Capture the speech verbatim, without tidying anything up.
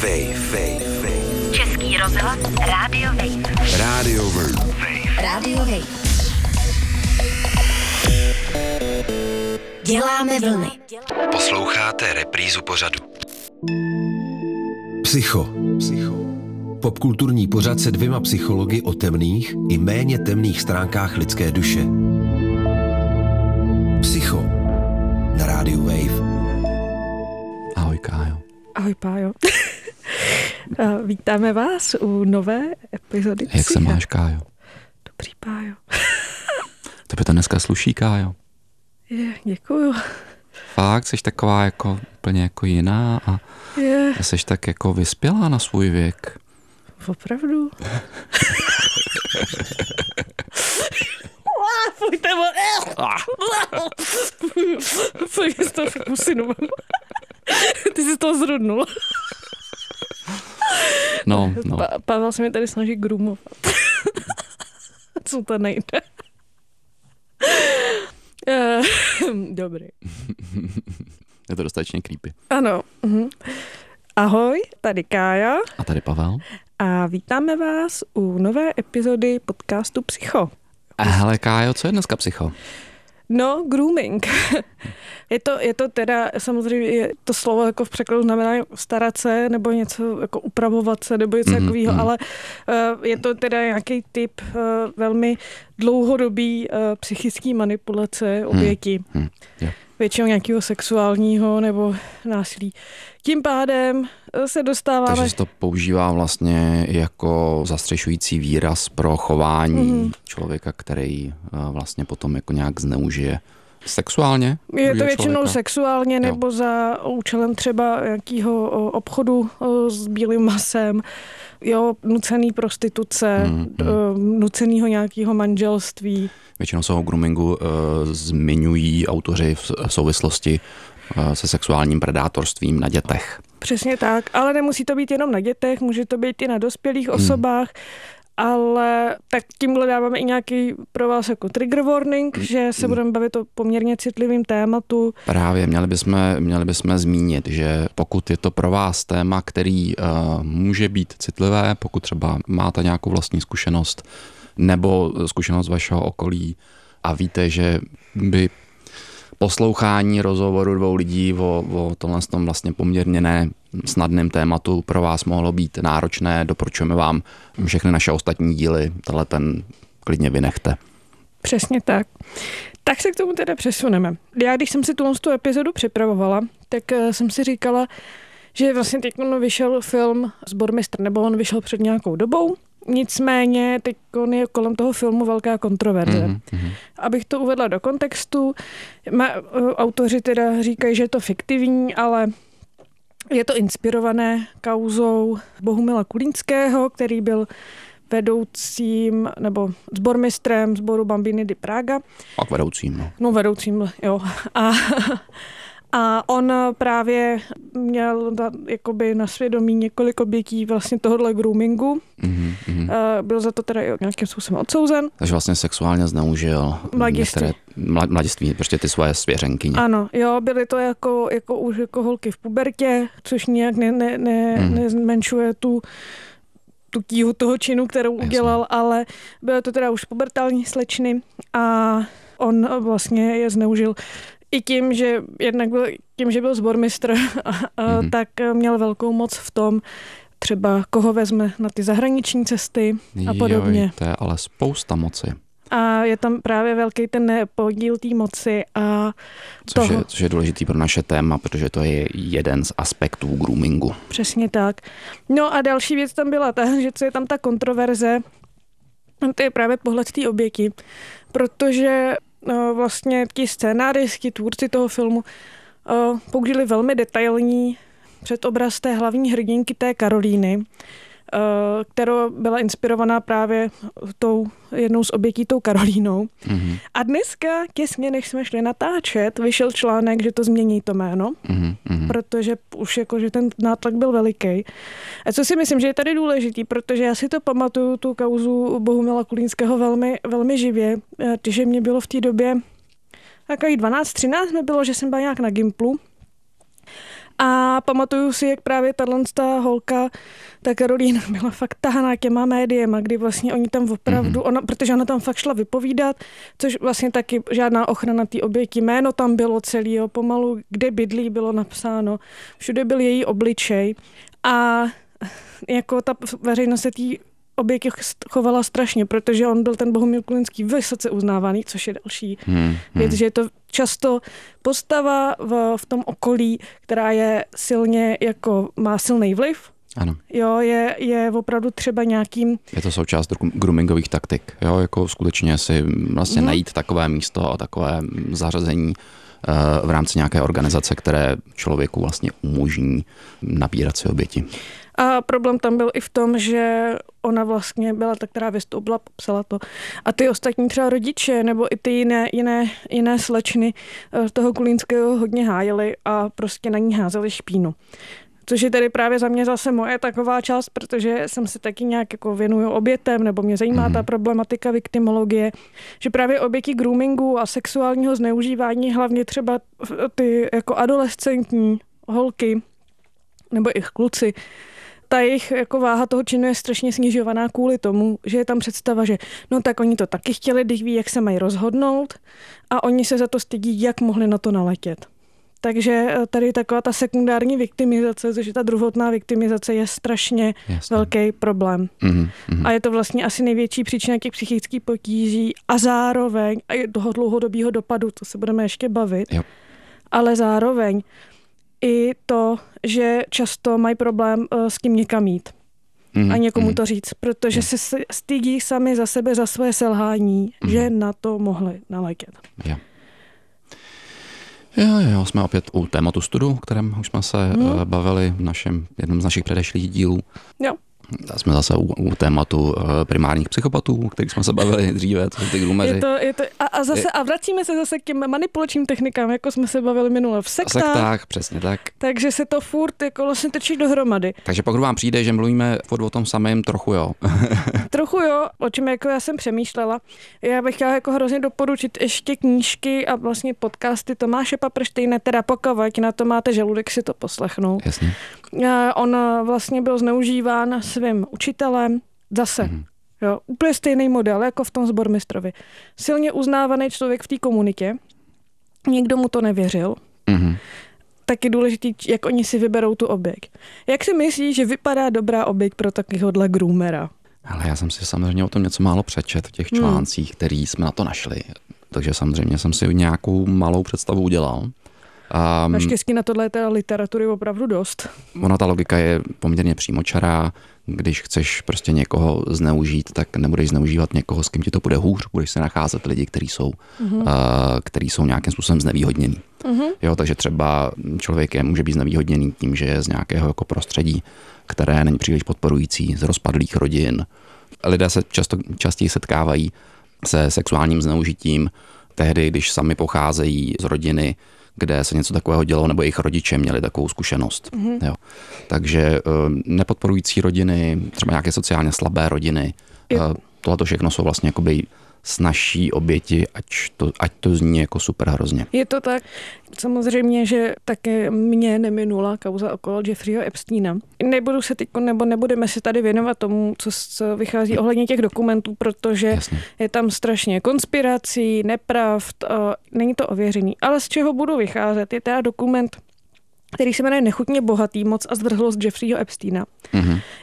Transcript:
Wave, Wave, Wave. Český rozhlas Rádio Wave. Rádio Wave. Rádio Wave. Děláme vlny. Posloucháte reprízu pořadu. Psycho. Psycho. Popkulturní pořad se dvěma psychologi o temných i méně temných stránkách lidské duše. Psycho. Na Rádiu Wave. Ahoj, Kájo. Ahoj, Pájo. Vítáme vás u nové epizody Psycha. Jak se máš, Kájo? Dobrý, Pájo. Tebe to dneska sluší, Kájo. Je, děkuju. Fakt, jsi taková jako úplně jako jiná a Je. jsi tak jako vyspělá na svůj věk. Opravdu? Pojďte, Pojďte z toho pusinu. Ty jsi z toho zrodnul. No, no. Pa, Pavel se mi tady snaží groomovat. Co to nejde? Dobrý. Je to dostatečně creepy. Ano. Mhm. Ahoj, tady Kája. A tady Pavel. A vítáme vás u nové epizody podcastu Psycho. A hele, Kájo, co je dneska psycho? No, grooming. Je to, je to teda, samozřejmě je to slovo jako v překladu znamená starat se, nebo něco jako upravovat se, nebo něco mm, takového, mm. ale uh, je to teda nějaký typ uh, velmi dlouhodobý uh, psychický manipulace oběti. Mm, mm, yeah. Většinou nějakého sexuálního nebo násilí. Tím pádem se dostáváme... Takže se to používá vlastně jako zastřešující výraz pro chování mm. člověka, který vlastně potom jako nějak zneužije sexuálně. Je to většinou člověka. Sexuálně nebo jo. za účelem třeba nějakého obchodu s bílým masem, jo, nucený prostituce, mm, mm. nucenýho nějakého manželství. Většinou se o groomingu uh, zmiňují autoři v souvislosti uh, se sexuálním predátorstvím na dětech. Přesně tak, ale nemusí to být jenom na dětech, může to být i na dospělých hmm. osobách, ale tak tímhle dáváme i nějaký pro vás jako trigger warning, hmm. že se budeme bavit o poměrně citlivým tématu. Právě, měli bychom, měli bychom zmínit, že pokud je to pro vás téma, který uh, může být citlivé, pokud třeba máte nějakou vlastní zkušenost, nebo zkušenost vašeho okolí a víte, že by poslouchání rozhovoru dvou lidí o, o tomhle tom vlastně poměrně ne snadném tématu pro vás mohlo být náročné, doporučujeme vám všechny naše ostatní díly, tenhle ten klidně vynechte. Přesně tak. Tak se k tomu teda přesuneme. Já, když jsem si tu epizodu připravovala, tak jsem si říkala, že vlastně teď vyšel film Sbormistr, nebo on vyšel před nějakou dobou. Nicméně teď je kolem toho filmu velká kontroverze. Mm-hmm. Abych to uvedla do kontextu, má, autoři teda říkají, že je to fiktivní, ale je to inspirované kauzou Bohumila Kulínského, který byl vedoucím nebo sbormistrem sboru Bambini di Praga. A vedoucím, no. No vedoucím, jo. A... A on právě měl na, jakoby na svědomí několik obětí vlastně tohohle groomingu. Mm-hmm. Byl za to teda nějakým způsobem odsouzen. Takže vlastně sexuálně zneužil mladiství. Některé, mladiství, prostě ty svoje svěřenkyně. Ano, jo, byly to jako, jako už jako holky v pubertě, což nějak ne, ne, ne, mm. nezmenšuje tu tu tíhu toho činu, kterou Jasně. udělal, ale byly to teda už pubertální slečny a on vlastně je zneužil i tím, že jednak byl, tím, že byl sbormistr, a, a mm-hmm. tak měl velkou moc v tom, třeba koho vezme na ty zahraniční cesty a podobně. Joj, to je ale spousta moci. A je tam právě velký ten podíl té moci a což toho. Je, což je důležitý pro naše téma, protože to je jeden z aspektů groomingu. Přesně tak. No a další věc tam byla ta, že co je tam ta kontroverze, to je právě pohled té oběti, protože no, vlastně ti scénáristi, tvůrci toho filmu uh, použili velmi detailní předobraz té hlavní hrdinky, té Karolíny, uh, která byla inspirovaná právě tou jednou z obětí, tou Karolínou. Mm-hmm. A dneska, těsně než jsme šli natáčet, vyšel článek, že to změní to jméno, mm-hmm. protože už jako, že ten nátlak byl veliký. A co si myslím, že je tady důležitý, protože já si to pamatuju, tu kauzu Bohumila Kulínského velmi, velmi živě, že mě bylo v té době takových dvanáct třináct mi bylo, že jsem byla nějak na Gimplu A pamatuju si, jak právě tato holka, ta Karolína, byla fakt tahaná těma médiema, kdy vlastně oni tam opravdu, mm-hmm. ona, protože ona tam fakt šla vypovídat, což vlastně taky žádná ochrana té oběti, jméno tam bylo celý, jo, pomalu, kde bydlí, bylo napsáno, všude byl její obličej a jako ta veřejnost se tý oběti chovala strašně, protože on byl ten Bohumil Kulinský vysoce uznávaný, což je další hmm, věc, hmm. že je to často postava v, v tom okolí, která je silně, jako má silný vliv. Ano. Jo, je, je opravdu třeba nějakým... Je to součást groomingových taktik, jo, jako skutečně si vlastně hmm. najít takové místo a takové zařazení uh, v rámci nějaké organizace, které člověku vlastně umožní nabírat si oběti. A problém tam byl i v tom, že ona vlastně byla ta, která vystoupila, popsala to. A ty ostatní třeba rodiče nebo i ty jiné, jiné, jiné slečny toho Kulínského hodně hájili a prostě na ní házeli špínu. Což je tedy právě za mě zase moje taková část, protože jsem se taky nějak jako věnuju obětem, nebo mě zajímá mm. ta problematika viktimologie, že právě oběti groomingu a sexuálního zneužívání, hlavně třeba ty jako adolescentní holky, nebo i kluci, ta jejich jako váha toho činu je strašně snižovaná kvůli tomu, že je tam představa, že no tak oni to taky chtěli, když ví, jak se mají rozhodnout a oni se za to stydí, jak mohli na to naletět. Takže tady taková ta sekundární viktimizace, což je ta druhotná viktimizace, je strašně Jasně. velký problém. Mm-hmm. A je to vlastně asi největší příčina těch psychických potíží a zároveň a i toho dlouhodobého dopadu, to se budeme ještě bavit, jo. ale zároveň i to, že často mají problém uh, s tím někam jít mm, a někomu mm. to říct, protože mm. se stydí sami za sebe, za své selhání, mm. že na to mohli naletět. Jo. Jo, jo, jsme opět u tématu studu, o kterém už jsme se mm. uh, bavili v našem, jednom z našich předešlých dílů. Jo. Jsme zase u, u tématu primárních psychopatů, o kterých jsme se bavili dříve, co ty groomeři. Je to, je to, a, a, zase, a vracíme se zase k těm manipulačním technikám, jako jsme se bavili minule v sektách. V sektách, přesně tak. Takže se to furt jako vlastně točí dohromady. Takže pokud vám přijde, že mluvíme furt o tom samém, trochu jo. Trochu jo, o čem jako já jsem přemýšlela. Já bych chtěla jako hrozně doporučit ještě knížky a vlastně podcasty Tomáše Paprštejna, teda pokud na to máte žaludek si to poslechnout. Jasně. On vlastně byl zneužíván svým učitelem zase. Mm. Jo, úplně stejný model, jako v tom Zbormistrovi. Silně uznávaný člověk v té komunitě. Nikdo mu to nevěřil. Mm. Tak je důležitý, jak oni si vyberou tu oběť. Jak si myslíš, že vypadá dobrá oběť pro takovýhodle groomera? Ale já jsem si samozřejmě o tom něco málo přečet v těch článcích, hmm. který jsme na to našli. Takže samozřejmě jsem si nějakou malou představu udělal. Um, Naštěstí na tohle je teda literatury opravdu dost. Ona ta logika je poměrně přímočará. Když chceš prostě někoho zneužít, tak nebudeš zneužívat někoho, s kým ti to bude hůř. Budeš se nacházet lidi, kteří jsou, uh-huh. uh, který jsou nějakým způsobem znevýhodněný. Uh-huh. Jo, takže třeba člověk je, může být znevýhodněný tím, že je z nějakého jako prostředí, které není příliš podporující, z rozpadlých rodin. Lidé se často, častěji setkávají se sexuálním zneužitím tehdy, když sami pocházejí z rodiny, kde se něco takového dělo, nebo jejich rodiče měli takovou zkušenost. Mm-hmm. Jo. Takže nepodporující rodiny, třeba nějaké sociálně slabé rodiny, je... tohle všechno jsou vlastně jakoby snazší oběti, ať to, ať to zní jako super hrozně. Je to tak. Samozřejmě, že také mě neminula kauza okolo Jeffreyho Epsteina. Nebudu se teď, nebo nebudeme se tady věnovat tomu, co, co vychází ohledně těch dokumentů, protože Jasně. je tam strašně konspirací, nepravd, není to ověřený. Ale z čeho budu vycházet, je teda dokument, který se jmenuje Nechutně bohatý, moc a zdrhlost Jeffreyho Epsteina. Mm-hmm.